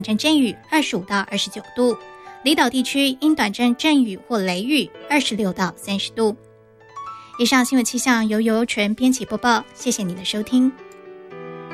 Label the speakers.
Speaker 1: 暂阵雨25到29度，离岛地区因短暂阵雨或雷雨26到30度。以上新闻气象由尤纯编辑播报，谢谢你的收听。